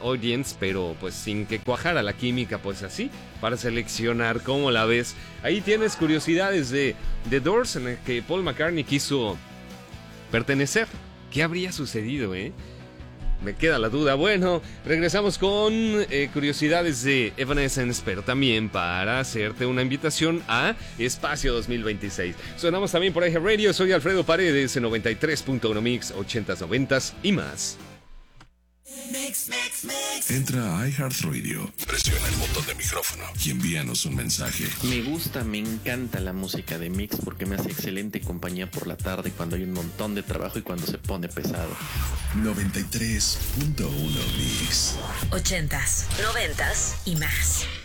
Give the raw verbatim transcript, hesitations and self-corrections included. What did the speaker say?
Audience, pero pues sin que cuajara la química, pues así, para seleccionar. ¿Cómo la ves? Ahí tienes curiosidades de The Doors, en el que Paul McCartney quiso pertenecer. ¿Qué habría sucedido, eh? Me queda la duda. Bueno, regresamos con eh, curiosidades de Evanescence, pero también para hacerte una invitación a Espacio dos mil veintiséis. Sonamos también por Eje Radio. Soy Alfredo Paredes en noventa y tres punto uno Mix, ochentas, noventas y más. Mix, mix, mix. Entra a iHeartRadio, presiona el botón de micrófono y envíanos un mensaje. Me gusta, me encanta la música de Mix porque me hace excelente compañía por la tarde cuando hay un montón de trabajo y cuando se pone pesado. noventa y tres punto uno Mix. Ochentas, noventas y más.